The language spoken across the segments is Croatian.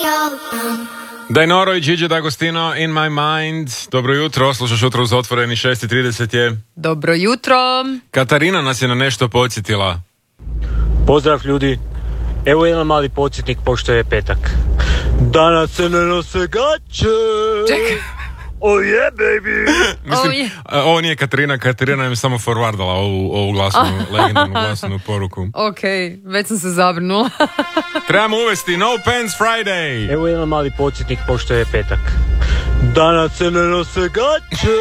Dajnoro i Gigi D'Agostino, In My Mind. Dobro jutro, slušaš Jutro uz otvoreni, 6:30 je. Dobro jutro. Katarina nas je na nešto podsjetila. Pozdrav ljudi, evo jedan mali podsjetnik pošto je petak. Danas se ne nose gaće. Čekaj. Oh yeah baby. Mislim, ovo nije Katarina, Katarina je samo forwardala ovu glasnu, legendarnu glasnu poruku. Ok, već sam se zabrinula. Trebamo uvesti No Pants Friday. Evo jedan mali podsjetnik pošto je petak. Danas se ne nose gaće.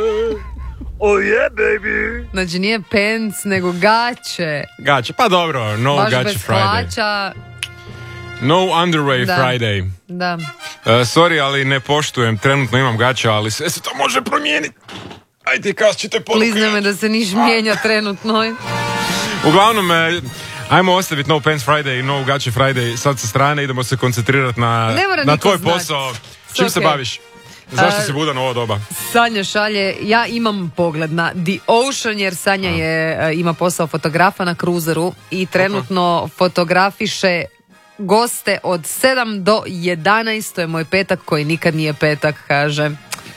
Oh yeah baby. Znači nije pants, nego gaće. Gaće, pa dobro, no baš gaće bez Friday. hlača. No underwear Da. Friday. Da. Sorry, ali ne poštujem, trenutno imam gaće, ali sve se to može promijeniti. Ajde, kasčite poruke. Klizne me da se niš mijenja trenutno. Uglavnom, ajmo ostaviti No Pants Friday i No gaće Friday sad sa strane, idemo se koncentrirati na niko tvoj znat. posao. Čim se Okay. baviš? Zašto si budan u ovo doba? Sanja šalje, ja imam pogled na The Ocean jer Sanja ima posao fotografa na kruzeru i trenutno fotografiše goste od 7 do 11, to je moj petak koji nikad nije petak, kaže.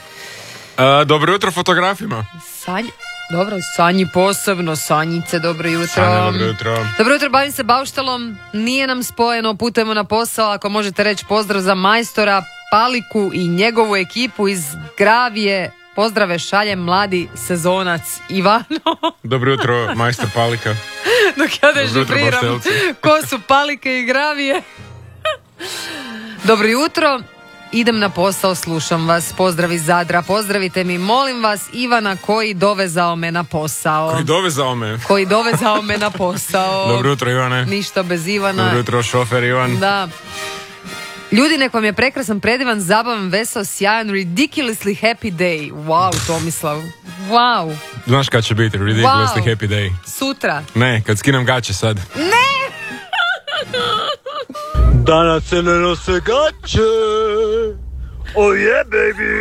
Dobro jutro fotografima. Sanja, dobro, Sanji posebno, Sanjice, dobro jutro. Sanja, dobro jutro. Dobro jutro, bavim se bauštalom, nije nam spojeno, putujemo na posao, ako možete reći pozdrav za majstora Paliku i njegovu ekipu iz Gravije. Pozdrave šaljem mladi sezonac Ivano. Dobro jutro, majstor Palika. Dok ja Dobro jutro, dežifriram Baštelci. ko su Palike i Gravije. Dobro jutro, idem na posao, slušam vas. Pozdrav iz Zadra, pozdravite mi, molim vas, Ivana koji dovezao me na posao. Koji dovezao me. Na posao. Dobro jutro, Ivane. Ništa bez Ivana. Dobro jutro, šofer Ivan. Da. Ljudi, nek vam je prekrasan, predivan, zabavan, vesel, sjajan, ridiculously happy day. Wow, Tomislav. Wow. Znaš kad će biti ridiculously happy day? Sutra. Ne, kad skinem gaće sad. Danas se ne nose gaće. Oh yeah baby.